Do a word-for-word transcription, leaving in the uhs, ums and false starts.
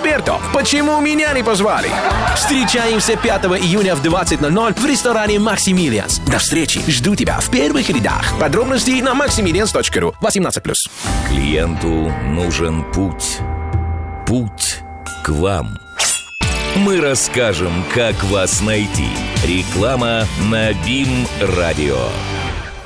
Альберто, почему меня не позвали? Встречаемся пятого июня в двадцать ноль ноль в ресторане «Максимилианс». До встречи. Жду тебя в первых рядах. Подробности на максимилианс точка ру. восемнадцать плюс. Клиенту нужен путь. Путь к вам. Мы расскажем, как вас найти. Реклама на БИМ-радио.